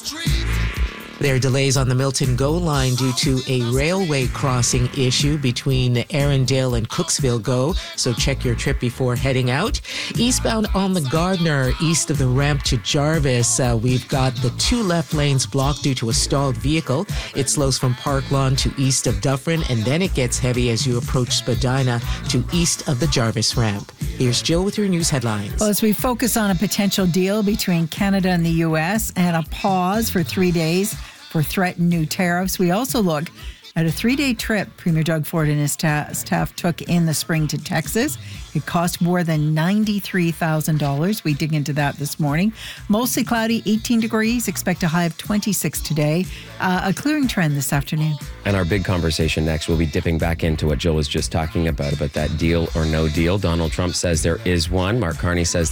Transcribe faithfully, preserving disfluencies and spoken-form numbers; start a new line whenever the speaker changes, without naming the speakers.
There are delays on the Milton Go line due to a railway crossing issue between Arundel and Cooksville Go, so check your trip before heading out. Eastbound on the Gardner, east of the ramp to Jarvis, uh, we've got the two left lanes blocked due to a stalled vehicle. It slows from Park Lawn to east of Dufferin, and then it gets heavy as you approach Spadina to east of the Jarvis ramp. Here's Jill with your news headlines.
Well, as we focus on a potential deal between Canada and the U S and a pause for three days for threatened new tariffs, we also look at a three-day trip Premier Doug Ford and his ta- staff took in the spring to Texas. It cost more than ninety-three thousand dollars. We dig into that this morning. Mostly cloudy, eighteen degrees. Expect a high of twenty-six today. Uh, a clearing trend this afternoon.
And our big conversation next, we'll be dipping back into what Jill was just talking about, about that deal or no deal. Donald Trump says there is one. Mark Carney says